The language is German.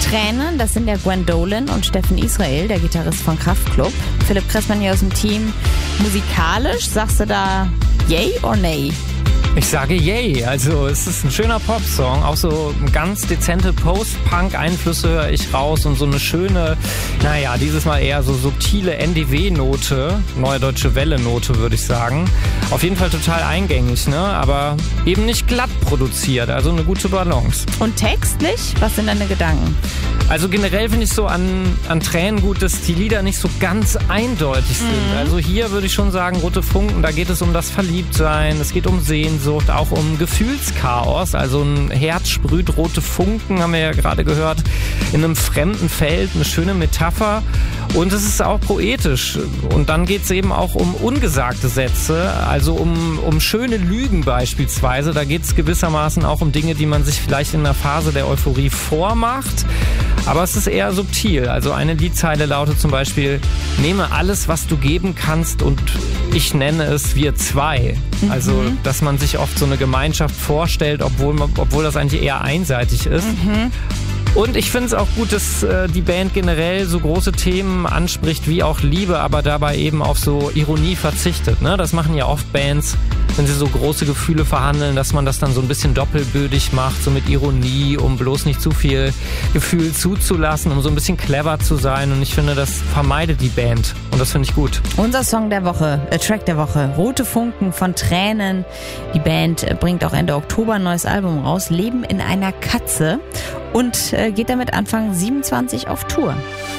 Tränen, das sind ja Gwendolyn und Steffen Israel, der Gitarrist von Kraftklub. Philipp Kressmann hier aus dem Team. Musikalisch, sagst du da yay or nay? Ich sage yay, also es ist ein schöner Popsong, auch so ganz dezente Post-Punk-Einflüsse höre ich raus und so eine schöne, dieses Mal eher so subtile NDW-Note, Neue Deutsche Welle-Note würde ich sagen. Auf jeden Fall total eingängig, ne? Aber eben nicht glatt produziert, also eine gute Balance. Und textlich, was sind deine Gedanken? Also generell finde ich so an Tränen gut, dass die Lieder nicht so ganz eindeutig sind. Also hier würde ich schon sagen, Rote Funken, da geht es um das Verliebtsein, es geht um Sehnsucht, auch um Gefühlschaos. Also ein Herz sprüht rote Funken, haben wir ja gerade gehört, in einem fremden Feld, eine schöne Metapher. Und es ist auch poetisch. Und dann geht es eben auch um ungesagte Sätze, also um schöne Lügen beispielsweise. Da geht es gewissermaßen auch um Dinge, die man sich vielleicht in einer Phase der Euphorie vormacht. Aber es ist eher subtil. Also eine Liedzeile lautet zum Beispiel: Nehme alles, was du geben kannst, und ich nenne es wir zwei. Also, dass man sich oft so eine Gemeinschaft vorstellt, obwohl das eigentlich eher einseitig ist. Und ich finde es auch gut, dass die Band generell so große Themen anspricht wie auch Liebe, aber dabei eben auf so Ironie verzichtet. Ne? Das machen ja oft Bands, wenn sie so große Gefühle verhandeln, dass man das dann so ein bisschen doppelbödig macht, so mit Ironie, um bloß nicht zu viel Gefühl zuzulassen, um so ein bisschen clever zu sein. Und ich finde, das vermeidet die Band. Und das finde ich gut. Unser Song der Woche, Track der Woche, Rote Funken von Tränen. Die Band bringt auch Ende Oktober ein neues Album raus, Leben in einer Katze. Und geht damit Anfang 27 auf Tour.